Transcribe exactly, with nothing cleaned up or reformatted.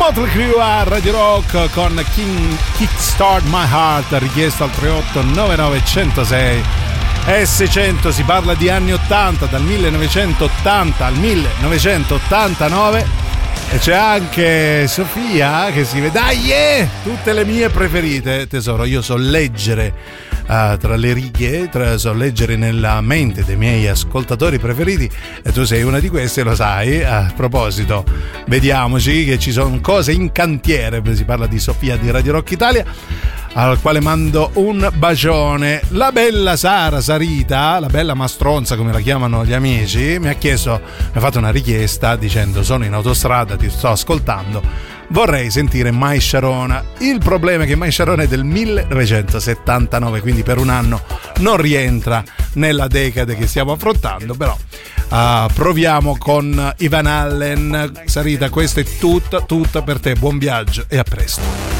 Motley Crue a Radio Rock con King Kickstart My Heart, richiesto al tre otto nove nove zero zero sei e seicento. Si parla di anni ottanta, dal millenovecentottanta al millenovecentottantanove, e c'è anche Sofia che si vede. Dai, yeah! Tutte le mie preferite, tesoro. Io so leggere Uh, tra le righe, tra, so leggere nella mente dei miei ascoltatori preferiti, e tu sei una di queste, lo sai. A proposito, vediamoci che ci sono cose in cantiere. Si parla di Sofia di Radio Rock Italia, al quale mando un bacione. La bella Sara Sarita, la bella mastronza come la chiamano gli amici, mi ha chiesto, mi ha fatto una richiesta dicendo: sono in autostrada, ti sto ascoltando, vorrei sentire My Sharona. Il problema è che My Sharona è del millenovecentosettantanove, quindi per un anno non rientra nella decade che stiamo affrontando, però uh, proviamo con Ivan Allen. Sarita, questo è tutto, tutto per te, buon viaggio e a presto.